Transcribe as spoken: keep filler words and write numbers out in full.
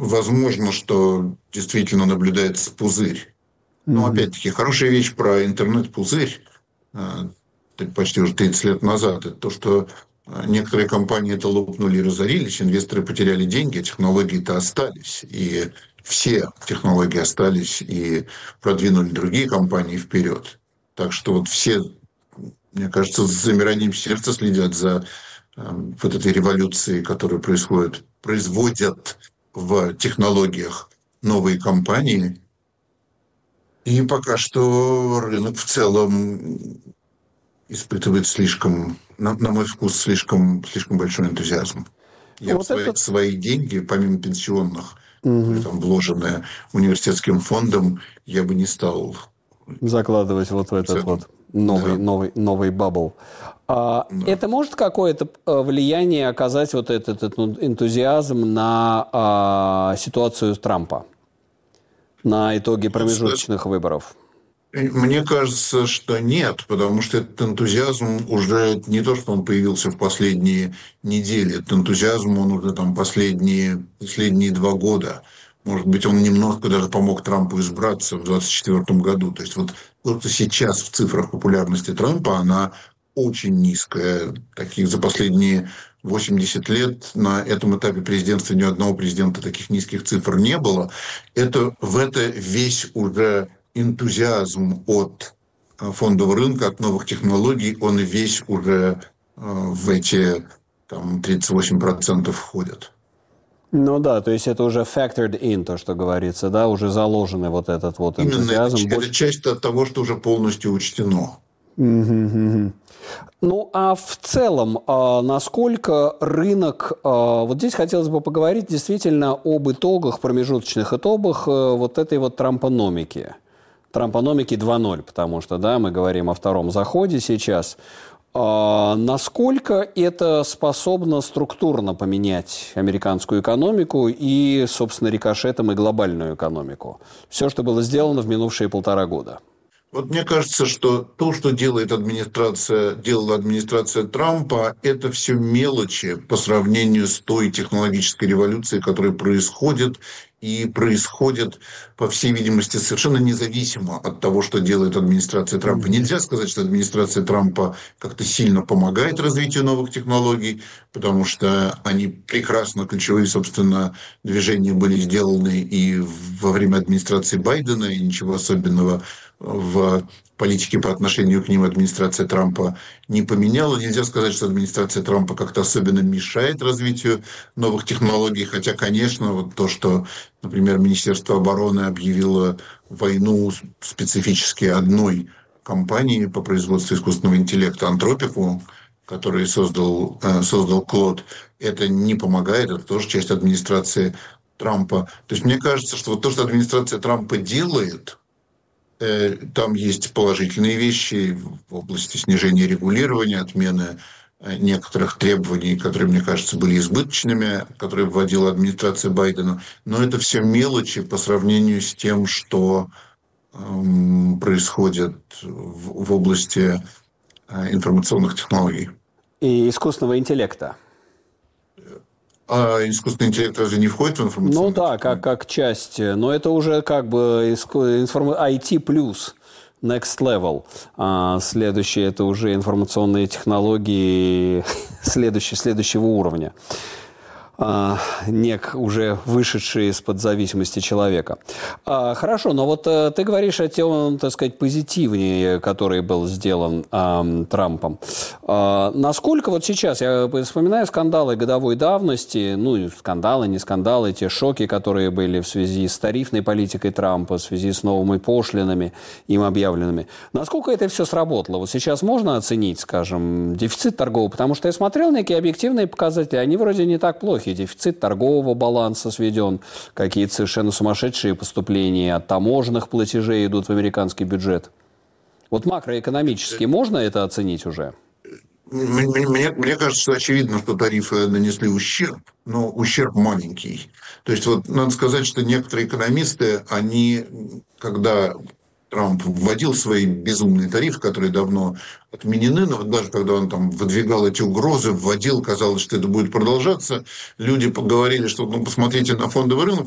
возможно, что действительно наблюдается пузырь. Но, Мгм. опять-таки, хорошая вещь про интернет-пузырь э, т- почти уже тридцать лет назад, это то, что э, некоторые компании это лопнули и разорились, инвесторы потеряли деньги, а технологии-то остались. И все технологии остались и продвинули другие компании вперед. Так что вот все, мне кажется, с замиранием сердца следят за э, вот этой революцией, которая происходит, производят в технологиях новые компании. И пока что рынок в целом испытывает слишком, на, на мой вкус, слишком, слишком большой энтузиазм. Я бы Вот свои, это... свои деньги, помимо пенсионных, которые Мгм. там вложены университетским фондом, я бы не стал Закладывать вот в с этот этим. вот новый, Да, новый, новый бабл. А да. это может какое-то э, влияние оказать вот этот, этот энтузиазм на а, ситуацию Трампа, на итоги промежуточных выборов? Мне кажется, что нет, потому что этот энтузиазм уже не то, что он появился в последние недели, этот энтузиазм, он уже там последние, последние два года. Может быть, он немножко даже помог Трампу избраться в двадцать четвёртом году. То есть вот то, что сейчас в цифрах популярности Трампа, она очень низкая. Таких за последние восемьдесят лет на этом этапе президентства ни одного президента таких низких цифр не было. Это, в это весь уже энтузиазм от э, фондового рынка, от новых технологий, он весь уже э, в эти там, тридцать восемь процентов входит. Ну да, то есть это уже factored in, то, что говорится, да, уже заложенный вот этот вот Именно это, энтузиазм. это Больше... часть от того, что уже полностью учтено. Мгм, мгм. Ну, а в целом, а, насколько рынок... а, вот здесь хотелось бы поговорить действительно об итогах, промежуточных итогах э, вот этой вот трампономики. Трампономики два ноль, потому что, да, мы говорим о втором заходе сейчас. А, насколько это способно структурно поменять американскую экономику и, собственно, рикошетом и глобальную экономику? Все, что было сделано в минувшие полтора года. Вот мне кажется, что то, что делает администрация, делала администрация Трампа, это все мелочи по сравнению с той технологической революцией, которая происходит и происходит, по всей видимости, совершенно независимо от того, что делает администрация Трампа. Мгм. Нельзя сказать, что администрация Трампа как-то сильно помогает развитию новых технологий, потому что они прекрасно, ключевые, собственно, движения были сделаны и во время администрации Байдена, и ничего особенного в политике по отношению к ним администрация Трампа не поменяла. Нельзя сказать, что администрация Трампа как-то особенно мешает развитию новых технологий, хотя, конечно, вот то, что, например, Министерство обороны объявило войну специфически одной компании по производству искусственного интеллекта Антропику, который создал, э, создал Клод, это не помогает, это тоже часть администрации Трампа. То есть мне кажется, что вот то, что администрация Трампа делает, Э, там есть положительные вещи в области снижения регулирования, отмены э, некоторых требований, которые, мне кажется, были избыточными, которые вводила администрация Байдена. Но это все мелочи по сравнению с тем, что эм, происходит в, в области э, информационных технологий. И искусственного интеллекта. А искусственный интеллект разве не входит в Ну информационные да, как, технологии? как часть, но это уже как бы иску- информ... ай ти плюс, next level. А следующее это уже информационные технологии следующий, следующего уровня. А, нек уже вышедшие из-под зависимости человека. А, хорошо, но вот а, ты говоришь о том, так сказать, позитивнее, который был сделан а, Трампом. А, насколько вот сейчас, я вспоминаю скандалы годовой давности, ну, скандалы, не скандалы, те шоки, которые были в связи с тарифной политикой Трампа, в связи с новыми пошлинами, им объявленными. Насколько это все сработало? Вот сейчас можно оценить, скажем, дефицит торгового, потому что я смотрел некие объективные показатели, они вроде не так плохи. Дефицит торгового баланса сведен, какие-то совершенно сумасшедшие поступления от таможенных платежей идут в американский бюджет. Вот макроэкономически можно это оценить уже? Мне, мне- мне кажется, что очевидно, что тарифы нанесли ущерб, но ущерб маленький. То есть вот надо сказать, что некоторые экономисты, они, когда Трамп вводил свои безумные тарифы, которые давно отменены, но вот даже когда он там выдвигал эти угрозы, вводил, казалось, что это будет продолжаться, люди поговорили, что ну, посмотрите на фондовый рынок,